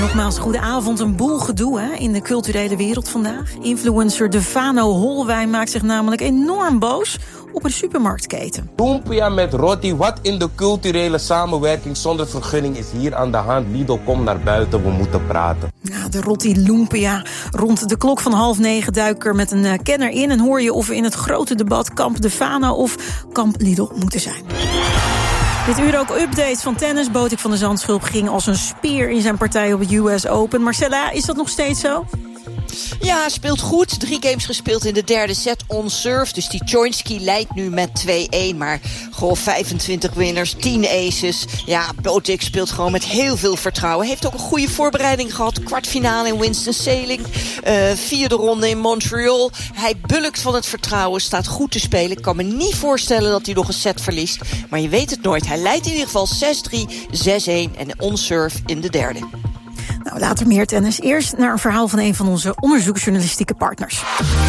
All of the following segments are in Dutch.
Nogmaals, goedenavond. Een boel gedoe in de culturele wereld vandaag. Influencer Defano Holwijn maakt zich namelijk enorm boos op een supermarktketen. Lumpia met roti, wat in de culturele samenwerking zonder vergunning is hier aan de hand. Lidl, kom naar buiten, we moeten praten. Ja, de roti Lumpia. Rond de klok van 8:30 duik ik er met een kenner in en hoor je of we in het grote debat kamp Defano of kamp Lidl moeten zijn. Dit uur ook updates van tennis. Botik van de Zandschulp ging als een speer in zijn partij op het US Open. Marcella, is dat nog steeds zo? Ja, speelt goed. 3 games gespeeld in de derde set on serve. Dus die Tchojnski leidt nu met 2-1. Maar gewoon 25 winners, 10 aces. Ja, Botik speelt gewoon met heel veel vertrouwen. Heeft ook een goede voorbereiding gehad. Kwartfinale in Winston-Salem. 4e ronde in Montreal. Hij bulkt van het vertrouwen, staat goed te spelen. Ik kan me niet voorstellen dat hij nog een set verliest. Maar je weet het nooit. Hij leidt in ieder geval 6-3, 6-1 en on serve in de derde. Nou, later meer tennis. Eerst naar een verhaal van een van onze onderzoeksjournalistieke partners.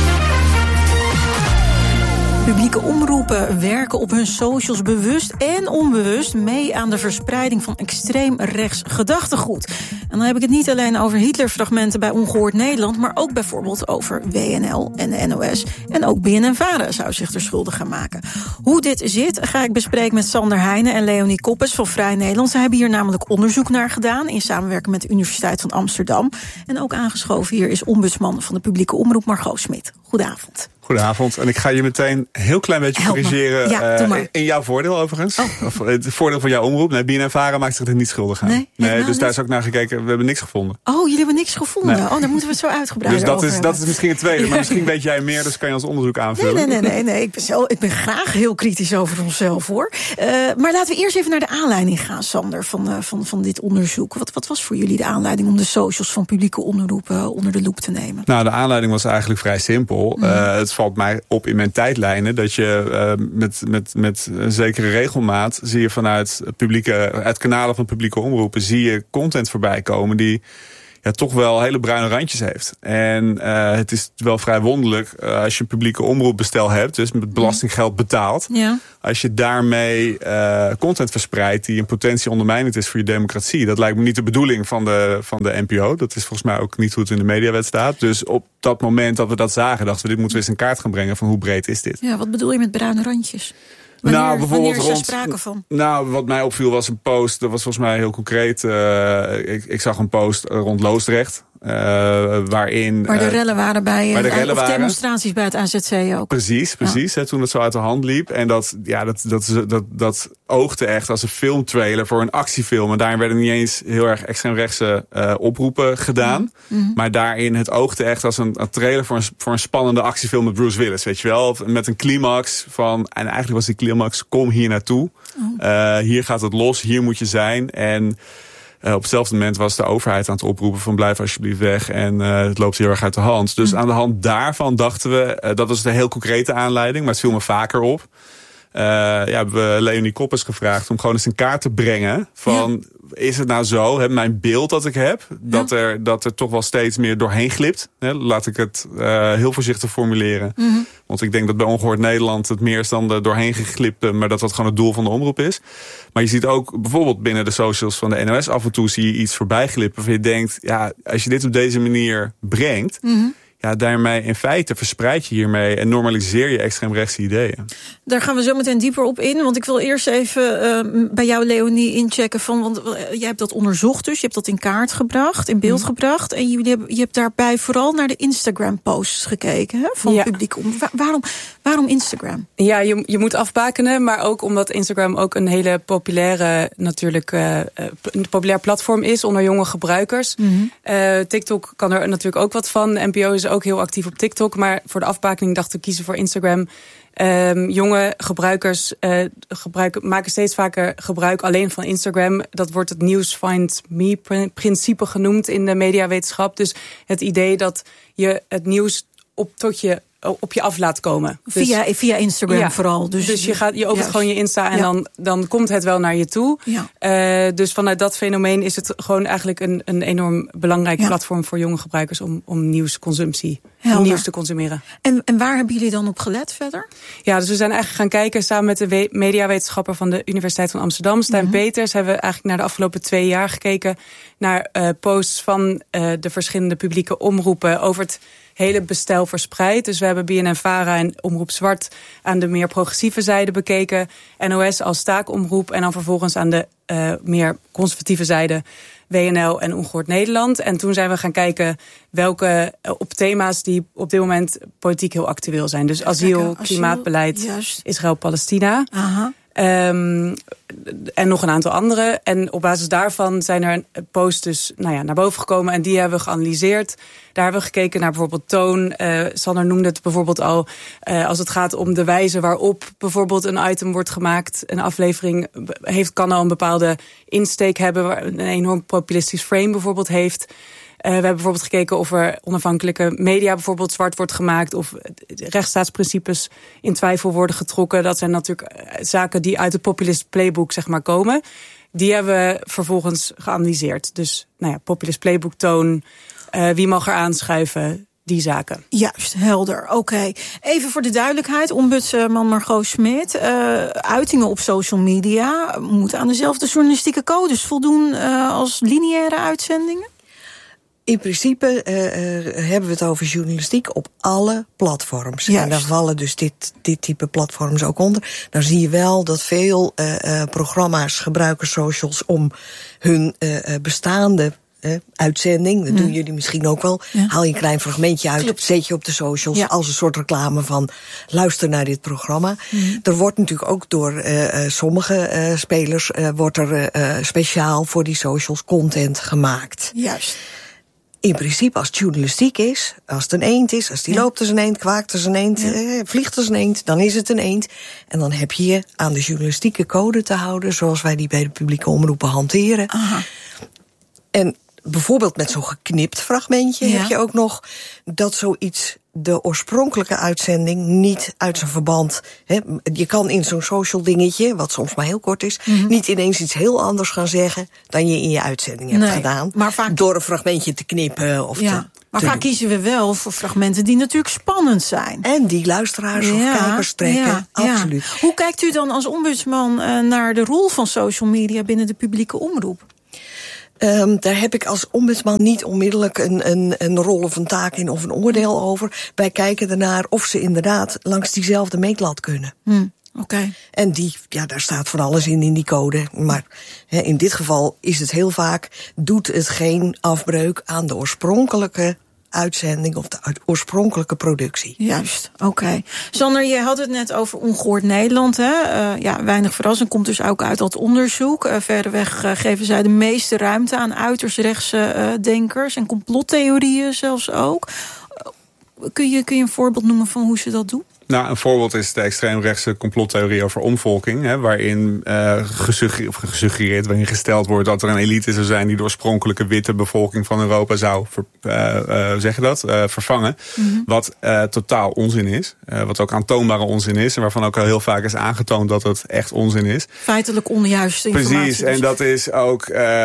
Publieke omroepen werken op hun socials bewust en onbewust mee aan de verspreiding van extreem rechts gedachtegoed. En dan heb ik het niet alleen over Hitlerfragmenten bij Ongehoord Nederland, maar ook bijvoorbeeld over WNL en de NOS. En ook BNNVARA zou zich er schuldig gaan maken. Hoe dit zit, ga ik bespreken met Sander Heijnen en Leonie Koppes van Vrij Nederland. Ze hebben hier namelijk onderzoek naar gedaan in samenwerking met de Universiteit van Amsterdam. En ook aangeschoven hier is ombudsman van de publieke omroep Margot Smit. Goedenavond. Goedenavond. En ik ga je meteen een heel klein beetje corrigeren in jouw voordeel overigens. Of het voordeel van jouw omroep. Nee, BNNVARA maakt zich er niet schuldig aan. Nee, dus daar is ook naar gekeken. We hebben niks gevonden. Oh, jullie hebben niks gevonden? Nee. Oh, daar moeten we het zo uitgebreid over Dus dat is misschien het tweede. Maar misschien weet jij meer, dus kan je ons onderzoek aanvullen. Nee. Ik ben graag heel kritisch over onszelf, hoor. Maar laten we eerst even naar de aanleiding gaan, Sander, van dit onderzoek. Wat was voor jullie de aanleiding om de socials van publieke omroepen onder de loep te nemen? Nou, de aanleiding was eigenlijk vrij simpel. Het valt mij op in mijn tijdlijnen dat je met een zekere regelmaat zie je vanuit het kanalen van publieke omroepen zie je content voorbij komen die toch wel hele bruine randjes heeft. En het is wel vrij wonderlijk als je een publieke omroepbestel hebt, dus met belastinggeld betaalt. Ja. Als je daarmee content verspreidt die in potentie ondermijnend is voor je democratie. Dat lijkt me niet de bedoeling van de NPO. Dat is volgens mij ook niet hoe het in de mediawet staat. Dus op dat moment dat we dat zagen, dachten we, dit moeten we eens in kaart gaan brengen van hoe breed is dit. Ja, wat bedoel je met bruine randjes? Wanneer is er sprake van? Nou, wat mij opviel was een post, dat was volgens mij heel concreet. Ik zag een post rond Loosdrecht. Waarin waar de rellen waren of demonstraties bij het AZC ook. Precies, toen het zo uit de hand liep. En dat oogde echt als een filmtrailer voor een actiefilm. En daarin werden niet eens heel erg extreemrechtse oproepen gedaan. Mm-hmm. Maar daarin het oogde echt als een trailer voor een spannende actiefilm met Bruce Willis. Weet je wel, met een climax van, en eigenlijk was die climax, kom hier naartoe. Hier gaat het los, hier moet je zijn. En op hetzelfde moment was de overheid aan het oproepen van blijf alsjeblieft weg. En het loopt heel erg uit de hand. Dus aan de hand daarvan dachten we, dat was een heel concrete aanleiding, maar het viel me vaker op. Hebben we Leonie Koppes gevraagd om gewoon eens in kaart te brengen van, is het nou zo, mijn beeld dat ik heb, dat er toch wel steeds meer doorheen glipt. Laat ik het heel voorzichtig formuleren. Mm-hmm. Want ik denk dat bij Ongehoord Nederland het meer is dan de doorheen geglipte, maar dat gewoon het doel van de omroep is. Maar je ziet ook bijvoorbeeld binnen de socials van de NOS af en toe zie je iets voorbij glippen waarvan je denkt, als je dit op deze manier brengt, daarmee in feite verspreid je hiermee en normaliseer je extreemrechtse ideeën. Daar gaan we zo meteen dieper op in. Want ik wil eerst even bij jou, Leonie, inchecken. Want jij hebt dat onderzocht dus. Je hebt dat in kaart gebracht, in beeld gebracht. En je hebt daarbij vooral naar de Instagram-posts gekeken van het publiek. Waarom Instagram? Ja, je moet afbakenen. Maar ook omdat Instagram ook een hele populaire, natuurlijk een populair platform is onder jonge gebruikers. Mm-hmm. TikTok kan er natuurlijk ook wat van. De NPO is ook heel actief op TikTok. Maar voor de afbakening dachten we kiezen voor Instagram. Jonge gebruikers maken steeds vaker gebruik alleen van Instagram. Dat wordt het News Find Me-principe genoemd in de mediawetenschap. Dus het idee dat je het nieuws op je af laat komen. Via Instagram vooral. Dus je opent gewoon je Insta en dan komt het wel naar je toe. Ja. Dus vanuit dat fenomeen is het gewoon eigenlijk een enorm belangrijk platform voor jonge gebruikers om nieuwsconsumptie nieuws te consumeren. En waar hebben jullie dan op gelet verder? Ja, dus we zijn eigenlijk gaan kijken samen met de mediawetenschapper van de Universiteit van Amsterdam, Stijn Peters, hebben we eigenlijk naar de afgelopen 2 jaar gekeken naar posts van de verschillende publieke omroepen over het hele bestel verspreid. Dus we hebben BNN-Vara en Omroep Zwart aan de meer progressieve zijde bekeken, NOS als taakomroep en dan vervolgens aan de meer conservatieve zijde WNL en Ongehoord Nederland. En toen zijn we gaan kijken welke op thema's die op dit moment politiek heel actueel zijn. Dus asiel, klimaatbeleid, Israël-Palestina. En nog een aantal andere. En op basis daarvan zijn er posts dus naar boven gekomen. En die hebben we geanalyseerd. Daar hebben we gekeken naar bijvoorbeeld toon. Sander noemde het bijvoorbeeld al. Als het gaat om de wijze waarop bijvoorbeeld een item wordt gemaakt. Een aflevering kan al een bepaalde insteek hebben. Waar een enorm populistisch frame bijvoorbeeld heeft. We hebben bijvoorbeeld gekeken of er onafhankelijke media bijvoorbeeld zwart wordt gemaakt. Of rechtsstaatsprincipes in twijfel worden getrokken. Dat zijn natuurlijk zaken die uit het populist playbook komen. Die hebben we vervolgens geanalyseerd. Dus populist playbook toon. Wie mag er aanschuiven? Die zaken. Juist, helder. Oké. Even voor de duidelijkheid, ombudsman Margot Smit. Uitingen op social media moeten aan dezelfde journalistieke codes voldoen als lineaire uitzendingen? In principe hebben we het over journalistiek op alle platforms. Juist. En daar vallen dus dit type platforms ook onder. Dan zie je wel dat veel programma's gebruiken socials om hun bestaande uitzending, dat doen jullie misschien ook wel. Ja. Haal je een klein fragmentje uit, zet je op de socials als een soort reclame van luister naar dit programma. Er wordt natuurlijk ook door sommige spelers wordt er speciaal voor die socials content gemaakt. Juist. In principe, als het journalistiek is, als het een eend is, als die loopt als een eend, kwaakt als een eend, vliegt als een eend, dan is het een eend. En dan heb je je aan de journalistieke code te houden, zoals wij die bij de publieke omroepen hanteren. Aha. En bijvoorbeeld met zo'n geknipt fragmentje heb je ook nog dat zoiets de oorspronkelijke uitzending niet uit zijn verband. Je kan in zo'n social dingetje, wat soms maar heel kort is, niet ineens iets heel anders gaan zeggen dan je in je uitzending hebt gedaan. Maar vaak door een fragmentje te knippen of maar vaak kiezen we wel voor fragmenten die natuurlijk spannend zijn. En die luisteraars of kijkers trekken. Absoluut. Ja. Hoe kijkt u dan als ombudsman naar de rol van social media binnen de publieke omroep? Daar heb ik als ombudsman niet onmiddellijk een rol of een taak in of een oordeel over. Wij kijken ernaar of ze inderdaad langs diezelfde meetlat kunnen. Okay. En daar staat van alles in die code. Maar in dit geval is het heel vaak, doet het geen afbreuk aan de oorspronkelijke uitzending of de oorspronkelijke productie. Juist, oké. Sander, je had het net over Ongehoord Nederland. Hè? Weinig verrassing, komt dus ook uit dat onderzoek. Verreweg geven zij de meeste ruimte aan uiterst rechtse denkers en complottheorieën zelfs ook. Kun je een voorbeeld noemen van hoe ze dat doen? Nou, een voorbeeld is de extreemrechtse complottheorie over omvolking. Waarin gesuggereerd, waarin gesteld wordt dat er een elite zou zijn die de oorspronkelijke witte bevolking van Europa zou vervangen. Wat totaal onzin is. Wat ook aantoonbare onzin is. En waarvan ook al heel vaak is aangetoond dat het echt onzin is. Feitelijk onjuiste informatie. Precies, en dat is ook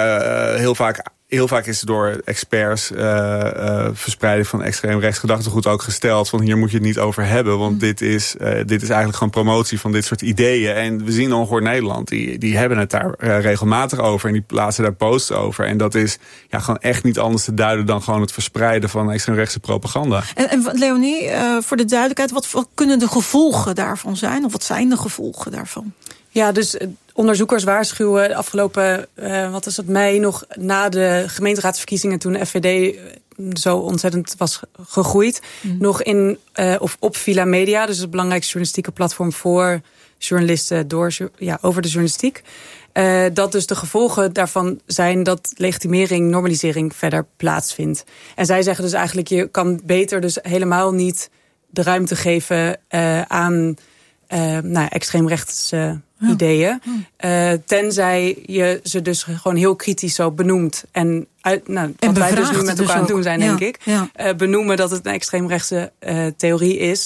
heel vaak is door experts verspreiding van extreem rechts gedachtegoed ook gesteld van hier moet je het niet over hebben, want dit is eigenlijk gewoon promotie van dit soort ideeën. En we zien Ongehoord Nederland, die hebben het daar regelmatig over en die plaatsen daar posts over. En dat is gewoon echt niet anders te duiden dan gewoon het verspreiden van extreemrechtse propaganda. En Leonie, voor de duidelijkheid, wat kunnen de gevolgen daarvan zijn? Of wat zijn de gevolgen daarvan? Ja, dus onderzoekers waarschuwen de afgelopen, mei, nog na de gemeenteraadsverkiezingen, toen de FVD zo ontzettend was gegroeid, nog in of op Villa Media, dus het belangrijkste journalistieke platform voor journalisten over de journalistiek. Dat dus de gevolgen daarvan zijn dat legitimering, normalisering verder plaatsvindt. En zij zeggen dus eigenlijk, je kan beter dus helemaal niet de ruimte geven aan extreemrechtse ideeën. Tenzij je ze dus gewoon heel kritisch zo benoemt. En wat wij dus nu met elkaar aan het doen zijn, denk ik. Benoemen dat het een extreemrechtse theorie is.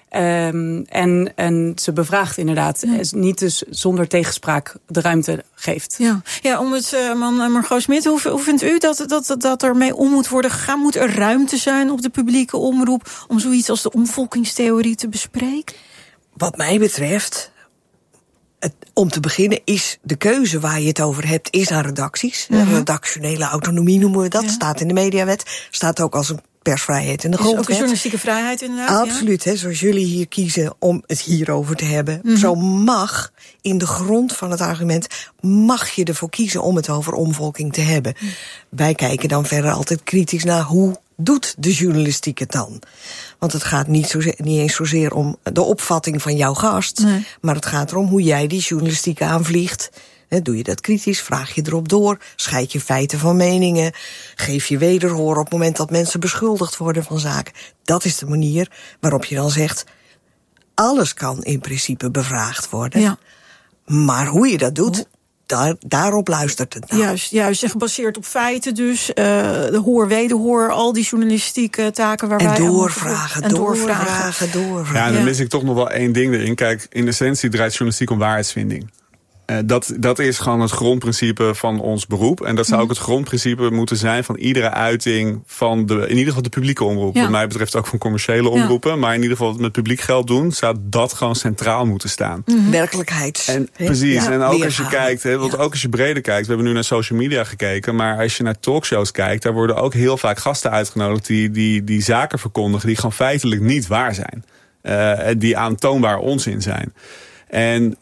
En ze bevraagt inderdaad. Niet dus zonder tegenspraak de ruimte geeft. Ja, om het, Margot Smit, hoe vindt u dat er mee om moet worden gegaan? Moet er ruimte zijn op de publieke omroep om zoiets als de omvolkingstheorie te bespreken? Wat mij betreft, om te beginnen is de keuze waar je het over hebt, is aan redacties. Redactionele autonomie noemen we dat. Staat in de mediawet. Staat ook als een persvrijheid in de grondwet. Ook een journalistieke vrijheid inderdaad. Absoluut, hè, zoals jullie hier kiezen om het hierover te hebben. Zo mag, in de grond van het argument, mag je ervoor kiezen om het over omvolking te hebben. Wij kijken dan verder altijd kritisch naar hoe doet de journalistiek het dan? Want het gaat niet eens zozeer om de opvatting van jouw gast, maar het gaat erom hoe jij die journalistiek aanvliegt. Doe je dat kritisch, vraag je erop door, scheid je feiten van meningen, geef je wederhoor op het moment dat mensen beschuldigd worden van zaken. Dat is de manier waarop je dan zegt, alles kan in principe bevraagd worden. Ja. Maar hoe je dat doet, daarop luistert het nou. Juist, en gebaseerd op feiten dus, de hoor-wederhoor, al die journalistieke taken waar wij... doorvragen. Ja, en dan mis ik toch nog wel één ding erin. Kijk, in essentie draait journalistiek om waarheidsvinding. Dat is gewoon het grondprincipe van ons beroep. En dat zou ook het grondprincipe moeten zijn van iedere uiting van in ieder geval de publieke omroep. Wat mij betreft ook van commerciële omroepen. Maar in ieder geval met publiek geld doen, zou dat gewoon centraal moeten staan. Werkelijkheid. Precies. En ook als je kijkt, want ook als je breder kijkt. We hebben nu naar social media gekeken. Maar als je naar talkshows kijkt, daar worden ook heel vaak gasten uitgenodigd die zaken verkondigen die gewoon feitelijk niet waar zijn. Die aantoonbaar onzin zijn. En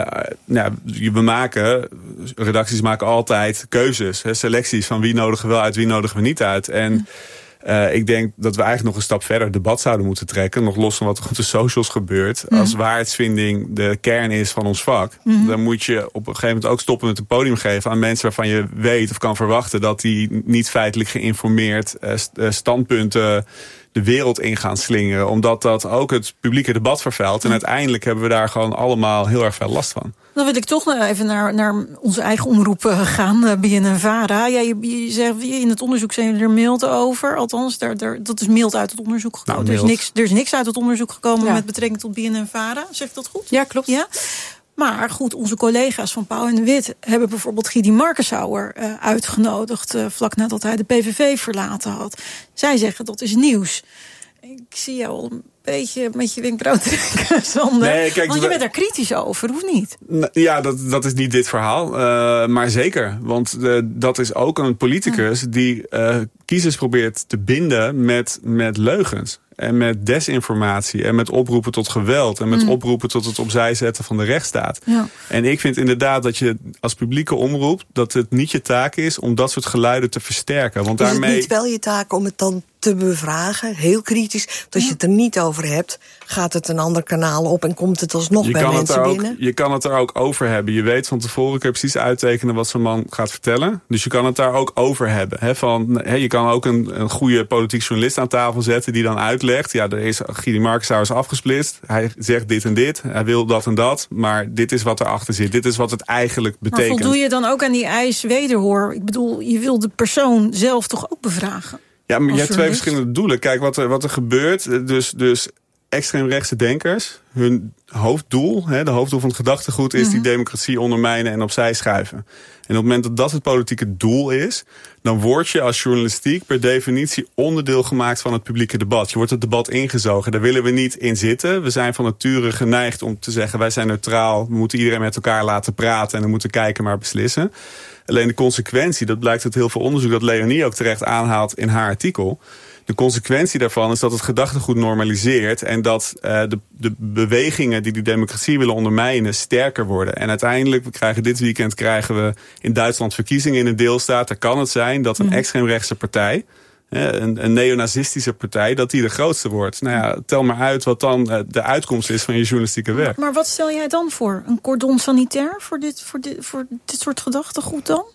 redacties maken altijd keuzes, selecties van wie nodigen we wel uit, wie nodigen we niet uit. En ik denk dat we eigenlijk nog een stap verder debat zouden moeten trekken, nog los van wat er op de socials gebeurt. Als waarheidsvinding de kern is van ons vak, dan moet je op een gegeven moment ook stoppen met een podium geven aan mensen waarvan je weet of kan verwachten dat die niet feitelijk geïnformeerd standpunten de wereld in gaan slingeren. Omdat dat ook het publieke debat vervuilt. En uiteindelijk hebben we daar gewoon allemaal heel erg veel last van. Dan wil ik toch even naar onze eigen omroep gaan, BNNVARA. Ja, je zegt, in het onderzoek zijn er mild over. Althans, dat is mild uit het onderzoek gekomen. Er is niks uit het onderzoek gekomen met betrekking tot BNNVARA. Zeg ik dat goed? Ja, klopt. Ja? Maar goed, onze collega's van Pauw en de Wit hebben bijvoorbeeld Guidy Markensauer uitgenodigd vlak nadat hij de PVV verlaten had. Zij zeggen dat is nieuws. Ik zie jou al een beetje met je wenkbrauw trekken, Sander. Nee, kijk, want je bent daar kritisch over, hoeft niet? Ja, dat is niet dit verhaal. Maar zeker. Want dat is ook een politicus die kiezers probeert te binden met leugens. En met desinformatie. En met oproepen tot geweld. En met oproepen tot het opzij zetten van de rechtsstaat. Ja. En ik vind inderdaad dat je als publieke omroep, dat het niet je taak is om dat soort geluiden te versterken. Want is het niet wel je taak om het dan te bevragen, heel kritisch? Dat als je het er niet over hebt, gaat het een ander kanaal op en komt het alsnog bij mensen binnen? Je kan het er ook over hebben. Je weet van tevoren, kun je precies uittekenen wat zo'n man gaat vertellen. Dus je kan het daar ook over hebben. Je kan ook een goede politiek journalist aan tafel zetten die dan uitlegt. Ja, Guidy Markensauer is afgesplitst. Hij zegt dit en dit. Hij wil dat en dat. Maar dit is wat erachter zit. Dit is wat het eigenlijk betekent. Maar voldoe je dan ook aan die eis wederhoor? Ik bedoel, je wil de persoon zelf toch ook bevragen? Ja, maar je hebt twee verschillende doelen. Kijk, wat er gebeurt. Dus extreemrechtse denkers, hun hoofddoel, de hoofddoel van het gedachtegoed is die democratie ondermijnen en opzij schuiven. En op het moment dat dat het politieke doel is, dan word je als journalistiek per definitie onderdeel gemaakt van het publieke debat. Je wordt het debat ingezogen. Daar willen we niet in zitten. We zijn van nature geneigd om te zeggen, wij zijn neutraal. We moeten iedereen met elkaar laten praten en we moeten kijken maar beslissen. Alleen de consequentie, dat blijkt uit heel veel onderzoek dat Leonie ook terecht aanhaalt in haar artikel. De consequentie daarvan is dat het gedachtegoed normaliseert en dat de bewegingen die democratie willen ondermijnen sterker worden. En uiteindelijk, dit weekend krijgen we in Duitsland verkiezingen in een deelstaat. Daar kan het zijn dat een extreemrechtse partij, een neonazistische partij, dat die de grootste wordt. Nou ja, tel maar uit wat dan de uitkomst is van je journalistieke werk. Maar wat stel jij dan voor? Een cordon sanitair voor dit soort gedachtegoed dan?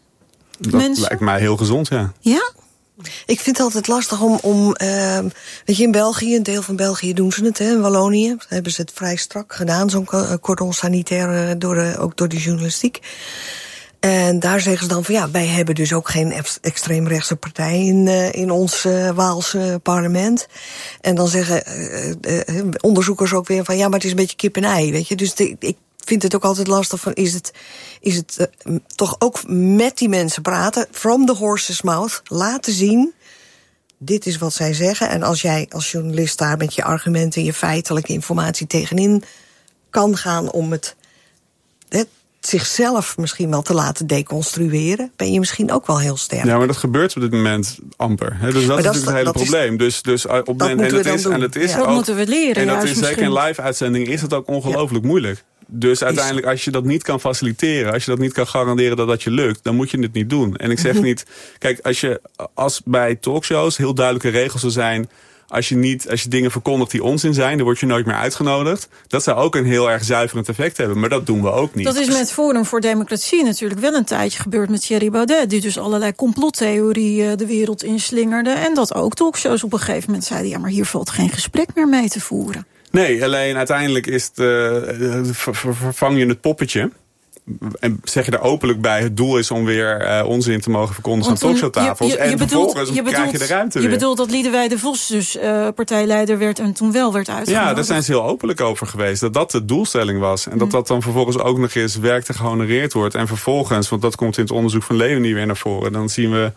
Dat lijkt mij heel gezond, ja. Ja? Ik vind het altijd lastig om weet je, in België, een deel van België doen ze het, in Wallonië hebben ze het vrij strak gedaan, zo'n cordon sanitair, ook door de journalistiek. En daar zeggen ze dan van wij hebben dus ook geen extreemrechtse partij in ons Waalse parlement. En dan zeggen onderzoekers ook weer van maar het is een beetje kip en ei, weet je. Dus ik vind het ook altijd lastig van is het toch ook met die mensen praten, from the horse's mouth, laten zien, dit is wat zij zeggen. En als jij als journalist daar met je argumenten en je feitelijke informatie tegenin kan gaan om het zichzelf misschien wel te laten deconstrueren, ben je misschien ook wel heel sterk. Ja, maar dat gebeurt op dit moment amper. Dus dat is natuurlijk het hele probleem. Dus op het moment, dat moeten we leren. En dat is zeker in live-uitzendingen is het ook ongelooflijk moeilijk. Dus uiteindelijk, als je dat niet kan faciliteren, als je dat niet kan garanderen dat je lukt, dan moet je het niet doen. En ik zeg niet, kijk, als bij talkshows heel duidelijke regels er zijn, als je dingen verkondigt die onzin zijn, dan word je nooit meer uitgenodigd. Dat zou ook een heel erg zuiverend effect hebben, maar dat doen we ook niet. Dat is met Forum voor Democratie natuurlijk wel een tijdje gebeurd met Thierry Baudet, die dus allerlei complottheorieën de wereld inslingerde. En dat ook talkshows op een gegeven moment zeiden, maar hier valt geen gesprek meer mee te voeren. Nee, alleen uiteindelijk is vervang je het poppetje. En zeg je er openlijk bij, het doel is om weer onzin te mogen verkondigen aan talkshowtafels. En vervolgens krijg je de ruimte weer. Je bedoelt dat Liedewij de Vos dus partijleider werd en toen wel werd uitgenodigd? Ja, daar zijn ze heel openlijk over geweest. Dat de doelstelling was. En dat dan vervolgens ook nog eens werkte gehonoreerd wordt. En vervolgens, want dat komt in het onderzoek van Leonie weer naar voren, dan zien we,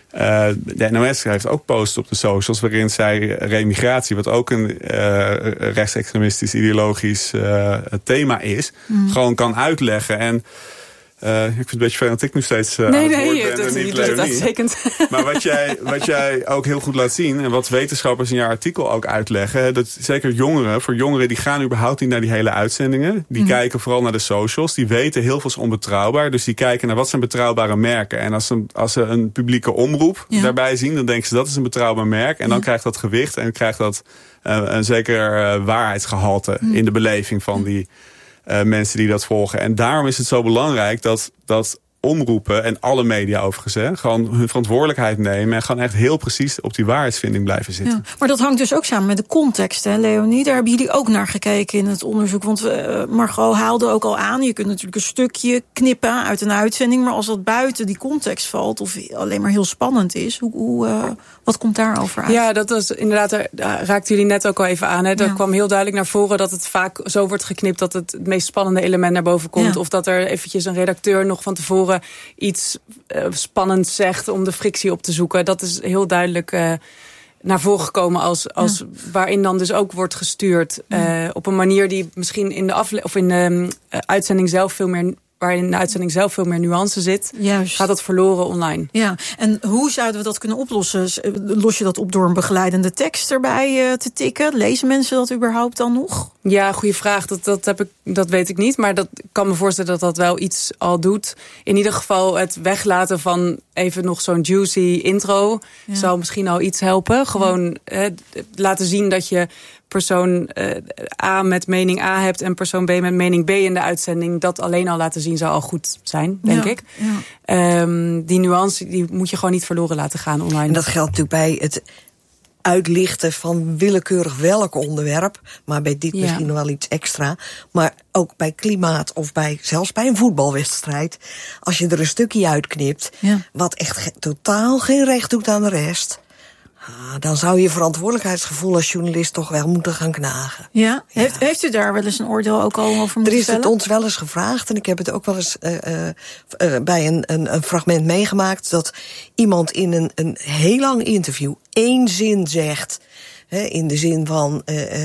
de NOS heeft ook posts op de socials waarin zij remigratie, wat ook een rechtsextremistisch ideologisch thema is, gewoon kan uitleggen. En ik vind het een beetje veel dat ik nu steeds nee, dat is niet uitstekend. Maar wat jij ook heel goed laat zien, en wat wetenschappers in jouw artikel ook uitleggen, dat zeker jongeren die gaan überhaupt niet naar die hele uitzendingen. Die kijken vooral naar de socials. Die weten heel veel is onbetrouwbaar. Dus die kijken naar wat zijn betrouwbare merken. En als ze een publieke omroep daarbij zien, dan denken ze dat is een betrouwbaar merk. En dan krijgt dat gewicht en krijgt dat een zeker waarheidsgehalte in de beleving van die mensen die dat volgen. En daarom is het zo belangrijk dat omroepen en alle media overigens gewoon hun verantwoordelijkheid nemen en gewoon echt heel precies op die waarheidsvinding blijven zitten. Ja, maar dat hangt dus ook samen met de context, hè, Leonie? Daar hebben jullie ook naar gekeken in het onderzoek. Want Margot haalde ook al aan, je kunt natuurlijk een stukje knippen uit een uitzending, maar als dat buiten die context valt of alleen maar heel spannend is, wat komt daarover uit? Ja, dat is inderdaad, daar raakten jullie net ook al even aan. Hè. Er kwam heel duidelijk naar voren dat het vaak zo wordt geknipt dat het meest spannende element naar boven komt. Ja. Of dat er eventjes een redacteur nog van tevoren iets spannends zegt om de frictie op te zoeken. Dat is heel duidelijk naar voren gekomen als waarin dan dus ook wordt gestuurd op een manier die misschien in de uitzending zelf veel meer, waarin de uitzending zelf veel meer nuance zit, gaat dat verloren online. Ja, en hoe zouden we dat kunnen oplossen? Los je dat op door een begeleidende tekst erbij te tikken? Lezen mensen dat überhaupt dan nog? Ja, goede vraag. Dat weet ik niet. Maar ik kan me voorstellen dat dat wel iets al doet. In ieder geval het weglaten van even nog zo'n juicy intro zou misschien al iets helpen. Gewoon laten zien dat je persoon A met mening A hebt en persoon B met mening B in de uitzending. Dat alleen al laten zien zou al goed zijn, denk ik. Ja. Die nuance die moet je gewoon niet verloren laten gaan online. En dat geldt natuurlijk bij het uitlichten van willekeurig welk onderwerp, maar bij dit misschien nog wel iets extra. Maar ook bij klimaat of zelfs bij een voetbalwedstrijd, als je er een stukje uitknipt, wat echt totaal geen recht doet aan de rest, dan zou je verantwoordelijkheidsgevoel als journalist toch wel moeten gaan knagen. Ja? Heeft u daar wel eens een oordeel ook al over moeten stellen? Er is het ons wel eens gevraagd en ik heb het ook wel eens bij een fragment meegemaakt, dat iemand in een heel lang interview 1 zin zegt, in de zin van,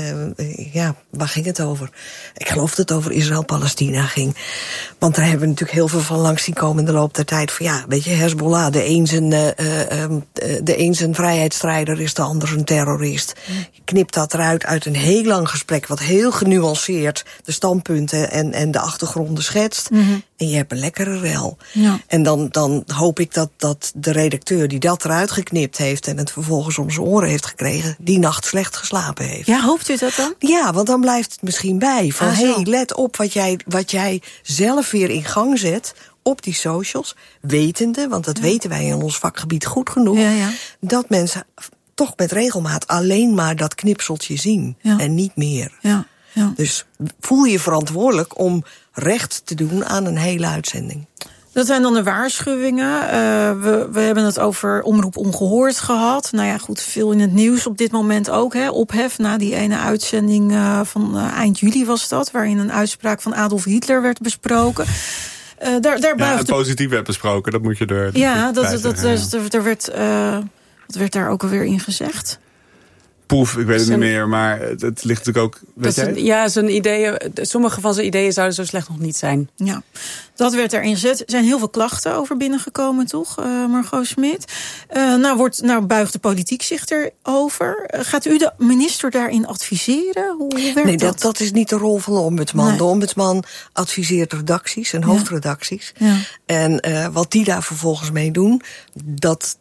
waar ging het over? Ik geloof dat het over Israël-Palestina ging. Want daar hebben we natuurlijk heel veel van langs zien komen in de loop der tijd. Van weet je, Hezbollah, de een zijn vrijheidsstrijder is, de ander een terrorist. Je knipt dat eruit uit een heel lang gesprek, wat heel genuanceerd de standpunten en de achtergronden schetst. Mm-hmm. En je hebt een lekkere rel. Ja. En dan hoop ik dat de redacteur die dat eruit geknipt heeft en het vervolgens om zijn oren heeft gekregen, die nacht slecht geslapen heeft. Ja, hoopt u dat dan? Ja, want dan blijft het misschien bij. Van let op wat jij zelf weer in gang zet op die socials, wetende, want dat weten wij in ons vakgebied goed genoeg, dat mensen toch met regelmaat alleen maar dat knipseltje zien en niet meer. Ja. Ja. Dus voel je verantwoordelijk om recht te doen aan een hele uitzending. Dat zijn dan de waarschuwingen. We hebben het over Omroep Ongehoord gehad. Nou ja, goed, veel in het nieuws op dit moment ook. Ophef na die ene uitzending van eind juli was dat, waarin een uitspraak van Adolf Hitler werd besproken. Positief werd besproken, dat moet je er. Ja, wat werd daar ook alweer in gezegd? Poef, ik weet het niet meer, maar het ligt natuurlijk ook. Zijn ideeën, sommige van zijn ideeën zouden zo slecht nog niet zijn. Ja, dat werd erin gezet. Er zijn heel veel klachten over binnengekomen, toch, Margot Smit? Nou buigt de politiek zich erover. Gaat u de minister daarin adviseren? Hoe werkt dat? Dat is niet de rol van de ombudsman. Nee. De ombudsman adviseert redacties en hoofdredacties. Ja. En wat die daar vervolgens mee doen, dat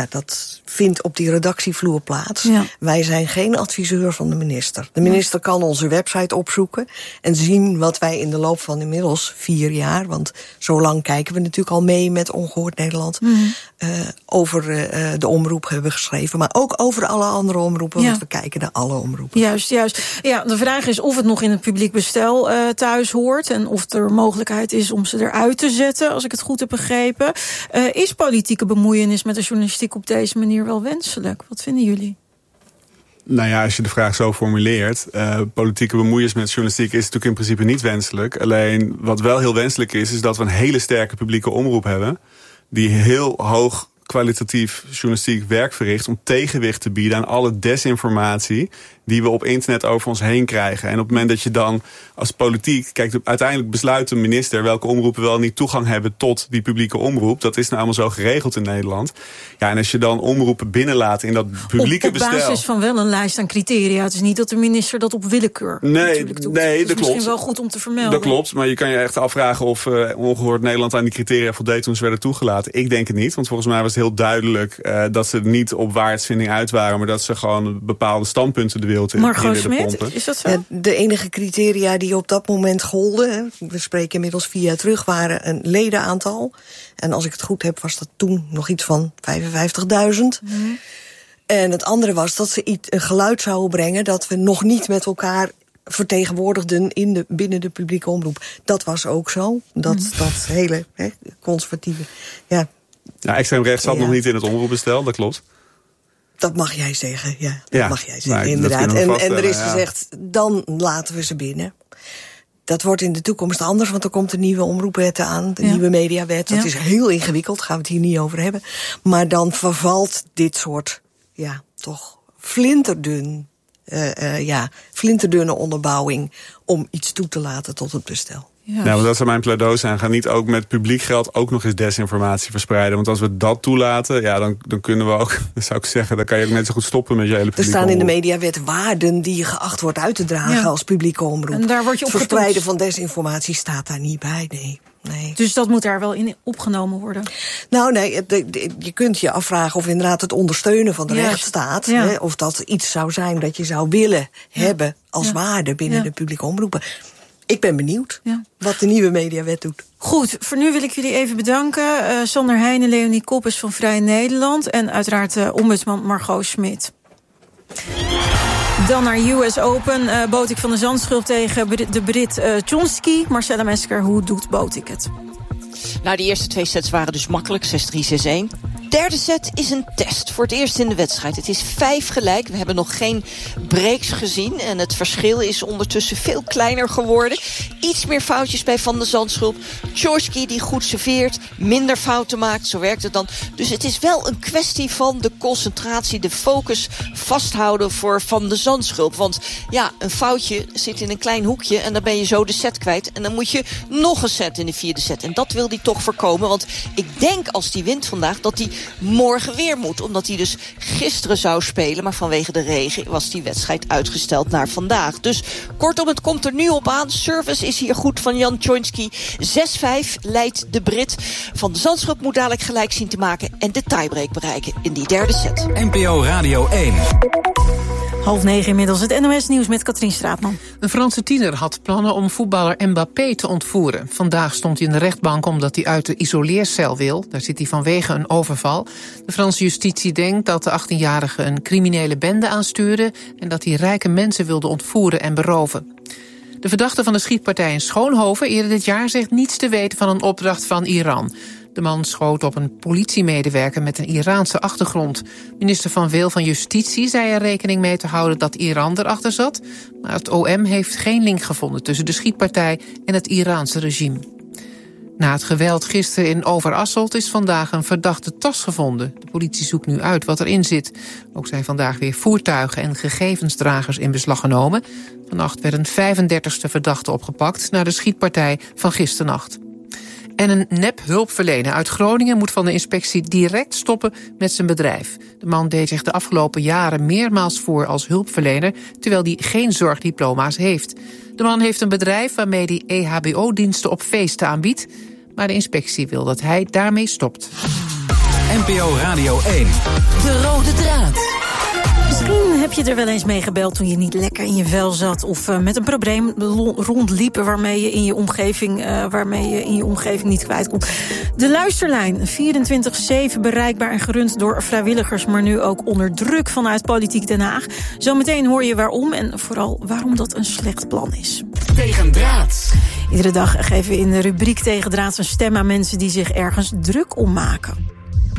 vindt op die redactievloer plaats. Ja. Wij zijn geen adviseur van de minister. De minister kan onze website opzoeken en zien wat wij in de loop van inmiddels 4 jaar... want zo lang kijken we natuurlijk al mee met Ongehoord Nederland... over de omroep hebben geschreven, maar ook over alle andere omroepen... want we kijken naar alle omroepen. Juist. Ja, de vraag is of het nog in het publiek bestel thuis hoort... en of er mogelijkheid is om ze eruit te zetten, als ik het goed heb begrepen. Is politieke bemoeienis met de journalistiek op deze manier wel wenselijk? Wat vinden jullie? Nou ja, als je de vraag zo formuleert... politieke bemoeienis met journalistiek is natuurlijk in principe niet wenselijk. Alleen wat wel heel wenselijk is dat we een hele sterke publieke omroep hebben... die heel hoog kwalitatief journalistiek werk verricht... om tegenwicht te bieden aan alle desinformatie... die we op internet over ons heen krijgen. En op het moment dat je dan als politiek... Kijk, uiteindelijk besluit de minister welke omroepen wel niet toegang hebben... tot die publieke omroep. Dat is nou allemaal zo geregeld in Nederland. Ja, en als je dan omroepen binnenlaat in dat publieke bestel... Op basis van wel een lijst aan criteria. Het is niet dat de minister dat op willekeur natuurlijk doet. Nee, dat klopt. Misschien wel goed om te vermelden. Dat klopt, maar je kan je echt afvragen of Ongehoord Nederland aan die criteria voldeed toen ze werden toegelaten. Ik denk het niet, want volgens mij was het heel duidelijk... dat ze niet op waarheidsvinding uit waren... maar dat ze gewoon bepaalde standpunten de wereld in Margot Smit, is dat zo? De enige criteria die op dat moment golden... we spreken inmiddels 4 jaar terug, waren een ledenaantal. En als ik het goed heb, was dat toen nog iets van 55.000. En het andere was dat ze een geluid zouden brengen... dat we nog niet met elkaar vertegenwoordigden binnen de publieke omroep. Dat was ook zo. Dat hele conservatieve... Ja, extreem rechts zat nog niet in het omroepbestel, dat klopt. Dat mag jij zeggen, dat mag jij zeggen, inderdaad. En er is gezegd, dan laten we ze binnen. Dat wordt in de toekomst anders, want er komt een nieuwe omroepwet aan. De nieuwe mediawet, dat is heel ingewikkeld, daar gaan we het hier niet over hebben. Maar dan vervalt dit soort, toch flinterdunne onderbouwing... om iets toe te laten tot het bestel. Ja, want dat zou mijn pleidooi zijn. Ga niet ook met publiek geld ook nog eens desinformatie verspreiden. Want als we dat toelaten, dan kunnen we ook... dan zou ik zeggen, dan kan je ook net zo goed stoppen met je hele publieke omroep. Er staan in de mediawet waarden die je geacht wordt uit te dragen als publieke omroep. En daar word je op verspreiden van desinformatie staat daar niet bij, nee. Dus dat moet daar wel in opgenomen worden? Nou, nee, je kunt je afvragen of inderdaad het ondersteunen van de rechtsstaat... of dat iets zou zijn dat je zou willen hebben als waarde binnen de publieke omroepen. Ik ben benieuwd wat de nieuwe mediawet doet. Goed, voor nu wil ik jullie even bedanken. Sander Heijnen, Leonie Koppes van Vrij Nederland... en uiteraard ombudsman Margot Smit. Dan naar US Open. Botik van de Zandschulp tegen de Brit Tjonski. Marcella Mesker, hoe doet Botik het? Nou, die eerste 2 sets waren dus makkelijk, 6-3, 6-1. Derde set is een test, voor het eerst in de wedstrijd. Het is 5 gelijk, we hebben nog geen breaks gezien... en het verschil is ondertussen veel kleiner geworden. Iets meer foutjes bij Van de Zandschulp. Tjonski die goed serveert, minder fouten maakt, zo werkt het dan. Dus het is wel een kwestie van de concentratie, de focus vasthouden voor Van de Zandschulp. Want een foutje zit in een klein hoekje en dan ben je zo de set kwijt. En dan moet je nog een set in de 4e set. En dat wil hij toch voorkomen, want ik denk als hij wint vandaag... dat hij morgen weer moet, omdat hij dus gisteren zou spelen... maar vanwege de regen was die wedstrijd uitgesteld naar vandaag. Dus kortom, het komt er nu op aan. Service is hier goed van Jan Tjonski. 6-5 leidt de Brit. Van de Zandschulp moet dadelijk gelijk zien te maken... en de tiebreak bereiken in die derde set. NPO Radio 1. 8:30 inmiddels, het NOS-nieuws met Katrien Straatman. Een Franse tiener had plannen om voetballer Mbappé te ontvoeren. Vandaag stond hij in de rechtbank omdat hij uit de isoleercel wil. Daar zit hij vanwege een overval. De Franse justitie denkt dat de 18-jarige een criminele bende aanstuurde... en dat hij rijke mensen wilde ontvoeren en beroven. De verdachte van de schietpartij in Schoonhoven eerder dit jaar zegt niets te weten van een opdracht van Iran. De man schoot op een politiemedewerker met een Iraanse achtergrond. Minister Van Weel van Justitie zei er rekening mee te houden dat Iran erachter zat. Maar het OM heeft geen link gevonden tussen de schietpartij en het Iraanse regime. Na het geweld gisteren in Overasselt is vandaag een verdachte tas gevonden. De politie zoekt nu uit wat erin zit. Ook zijn vandaag weer voertuigen en gegevensdragers in beslag genomen. Vannacht werd een 35e verdachte opgepakt na de schietpartij van gisternacht. En een nep-hulpverlener uit Groningen moet van de inspectie direct stoppen met zijn bedrijf. De man deed zich de afgelopen jaren meermaals voor als hulpverlener, terwijl hij geen zorgdiploma's heeft. De man heeft een bedrijf waarmee hij EHBO-diensten op feesten aanbiedt, maar de inspectie wil dat hij daarmee stopt. NPO Radio 1. De rode draad. Misschien heb je er wel eens mee gebeld toen je niet lekker in je vel zat, of met een probleem rondliep waarmee je in je omgeving niet kwijt kon. De luisterlijn, 24/7 bereikbaar en gerund door vrijwilligers, maar nu ook onder druk vanuit Politiek Den Haag. Zometeen hoor je waarom en vooral waarom dat een slecht plan is. Tegendraads. Iedere dag geven we in de rubriek Tegendraads een stem aan mensen die zich ergens druk om maken.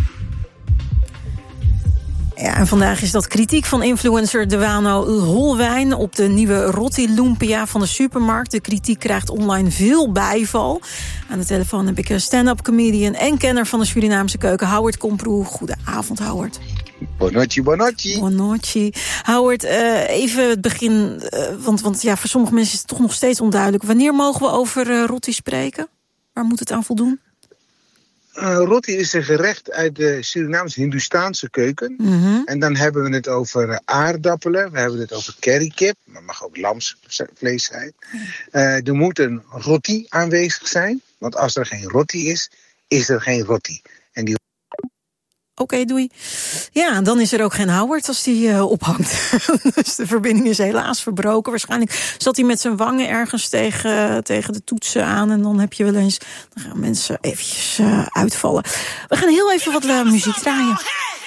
Ja, en vandaag is dat kritiek van influencer Dewano Holwijn op de nieuwe Rotti Lumpia van de supermarkt. De kritiek krijgt online veel bijval. Aan de telefoon heb ik stand-up comedian en kenner van de Surinaamse keuken, Howard Komproe. Goedenavond, Howard. Bonocci, bonocci. Bonocci. Howard, even het begin, want ja, voor sommige mensen is het toch nog steeds onduidelijk. Wanneer mogen we over Rotti spreken? Waar moet het aan voldoen? Rotti is een gerecht uit de Surinaamse Hindoestaanse keuken. Mm-hmm. En dan hebben we het over aardappelen. We hebben het over currykip. Maar mag ook lamsvlees zijn. Er moet een roti aanwezig zijn. Want als er geen roti is er geen roti. En die... Oké, doei. Ja, dan is er ook geen Howard als die ophangt. Dus de verbinding is helaas verbroken. Waarschijnlijk zat hij met zijn wangen ergens tegen de toetsen aan. En dan heb je wel eens... Dan gaan mensen eventjes uitvallen. We gaan heel even wat muziek draaien.